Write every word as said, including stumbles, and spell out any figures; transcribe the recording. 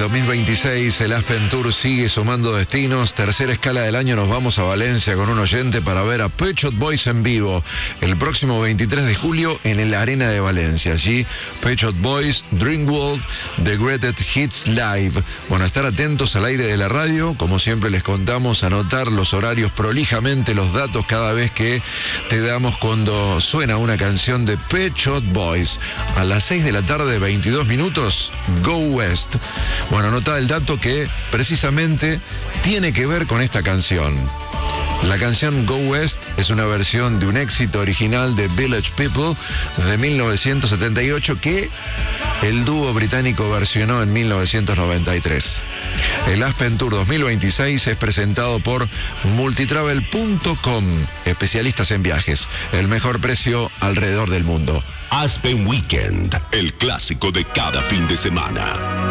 dos mil veintiséis, el Aspen Tour sigue sumando destinos. Tercera escala del año, nos vamos a Valencia con un oyente para ver a Pet Shop Boys en vivo el próximo veintitrés de julio en el Arena de Valencia. Allí, Pet Shop Boys, Dream World, The Greatest Hits Live. Bueno, estar atentos al aire de la radio. Como siempre les contamos, anotar los horarios prolijamente, los datos cada vez que te damos cuando suena una canción de Pet Shop Boys. A las seis de la tarde, veintidós minutos, Go West. Bueno, anotá el dato que precisamente tiene que ver con esta canción. La canción Go West es una versión de un éxito original de Village People de mil novecientos setenta y ocho que el dúo británico versionó en mil novecientos noventa y tres. El Aspen Tour dos mil veintiséis es presentado por multitravel punto com, especialistas en viajes, el mejor precio alrededor del mundo. Aspen Weekend, el clásico de cada fin de semana.